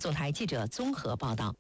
总台记者综合报道。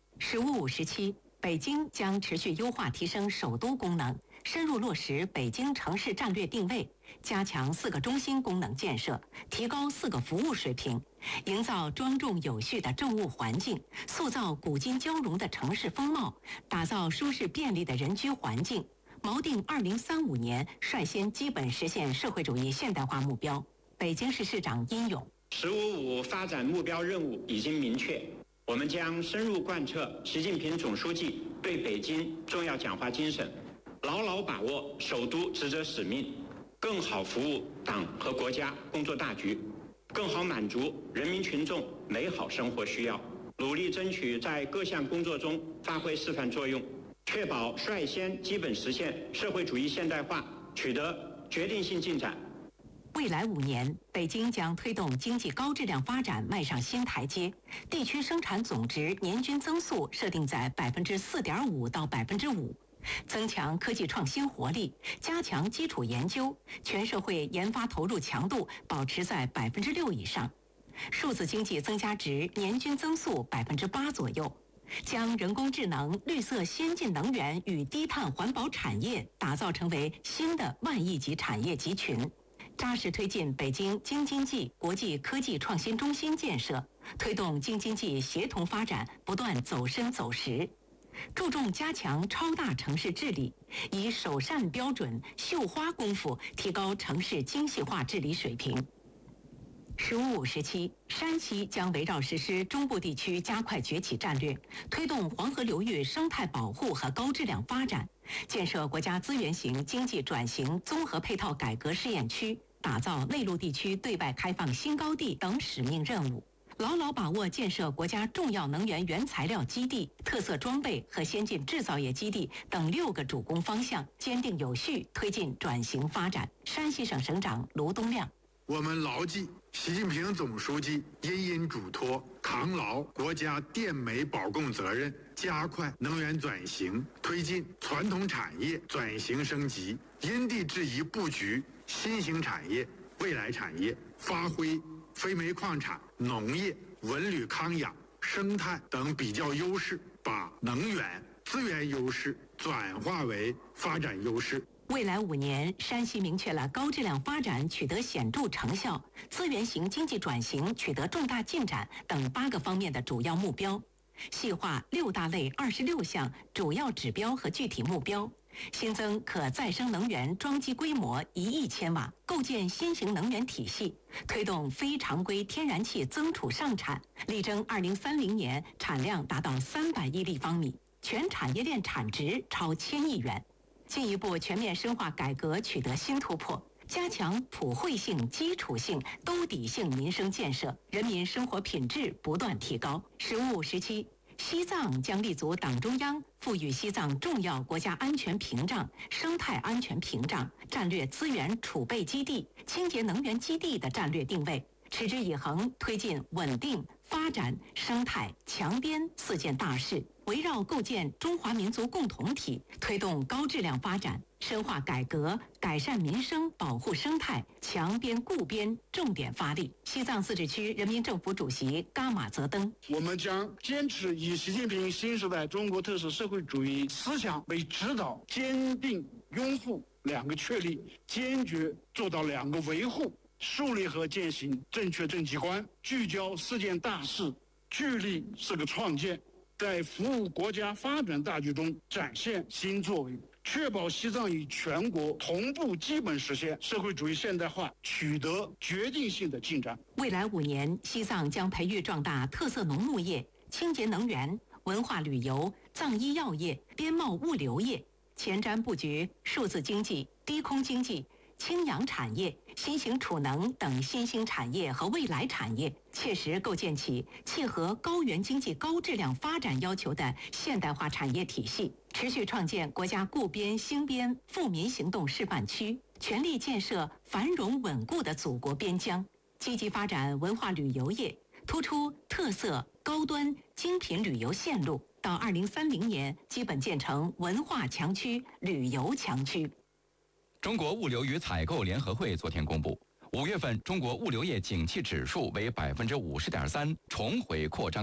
15-57，北京将持续优化提升首都功能，深入落实北京城市战略定位，加强4个中心功能建设，提高4个服务水平，营造庄重有序的政务环境，塑造古今交融的城市风貌，打造舒适便利的人居环境，锚定2035年率先基本实现社会主义现代化目标。北京市市长殷勇 “15+5”发展目标任务已经明确，我们将深入贯彻习近平总书记对北京重要讲话精神，牢牢把握首都职责使命，更好服务党和国家工作大局，更好满足人民群众美好生活需要，努力争取在各项工作中发挥示范作用，确保率先基本实现社会主义现代化取得决定性进展。 未来5年，北京将推动经济高质量发展迈上新台阶，地区生产总值年均增速设定在4.5%到5%，增强科技创新活力，加强基础研究，全社会研发投入强度保持在6%以上，数字经济增加值年均增速8%左右，将人工智能、绿色先进能源与低碳环保产业打造成为新的万亿级产业集群。扎实推进北京京津冀国际科技创新中心建设，推动京津冀协同发展不断走深走实，注重加强超大城市治理，以首善标准、绣花功夫提高城市精细化治理水平。15-57，山西将围绕实施中部地区加快崛起战略，推动黄河流域生态保护和高质量发展，建设国家资源型经济转型综合配套改革试验区，打造内陆地区对外开放新高地等使命任务，牢牢把握建设国家重要能源原材料基地、特色装备和先进制造业基地等6个主攻方向，坚定有序推进转型发展。山西省省长卢东亮： 我们牢记习近平总书记殷嘱托，扛牢国家电煤保供责任，加快能源转型，推进传统产业转型升级，因地制宜布局新型产业、未来产业，发挥非煤矿产、农业、文旅康养、生态等比较优势，把能源资源优势转化为发展优势。 未来5年，山西明确了高质量发展取得显著成效、资源型经济转型取得重大进展等8个方面的主要目标，细化6大类26项主要指标和具体目标，新增可再生能源装机规模1亿千瓦，构建新型能源体系，推动非常规天然气增储上产，力争2030年产量达到300亿立方米，全产业链产值超1000亿元。进一步全面深化改革取得新突破，加强普惠性、基础性、兜底性民生建设，人民生活品质不断提高。15-17，西藏将立足党中央赋予西藏重要国家安全屏障、生态安全屏障、战略资源储备基地、清洁能源基地的战略定位，持之以恒推进稳定、发展、生态、强边4件大事，围绕构建中华民族共同体，推动高质量发展，深化改革，改善民生，保护生态，强边固边重点发力。西藏自治区人民政府主席噶玛泽登： 我们将坚持以习近平新时代中国特色社会主义思想为指导，坚定拥护2个确立，坚决做到2个维护，树立和践行正确政绩观，聚焦4件大事，聚力4个创建，在服务国家发展大局中展现新作为，确保西藏与全国同步基本实现社会主义现代化取得决定性的进展。 未来5年，西藏将培育壮大特色农牧业、清洁能源、文化旅游、藏医药业、边贸物流业，前瞻布局数字经济、低空经济、氢氧产业、新型储能等新兴产业和未来产业，切实构建起契合高原经济高质量发展要求的现代化产业体系，持续创建国家固边兴边富民行动示范区，全力建设繁荣稳固的祖国边疆，积极发展文化旅游业，突出特色、高端、精品旅游线路，到2030年基本建成文化强区、旅游强区。 中国物流与采购联合会昨天公布，5月份中国物流业景气指数为50.3%，重回扩张